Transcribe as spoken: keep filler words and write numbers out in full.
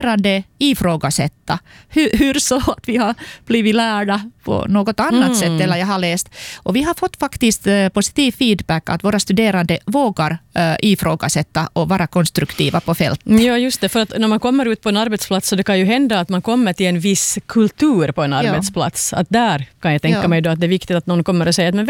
studerande ifrågasätta. Hur, hur så att vi har blivit lärda på något annat mm. sätt, eller jag har läst. Och vi har fått faktiskt uh, positiv feedback att våra studerande vågar uh, ifrågasätta och vara konstruktiva på fältet. Ja, just det. För att när man kommer ut på en arbetsplats så det kan ju hända att man kommer till en viss kultur på en arbetsplats. Ja. Att där kan jag tänka ja. mig då att det är viktigt att någon kommer och säger att men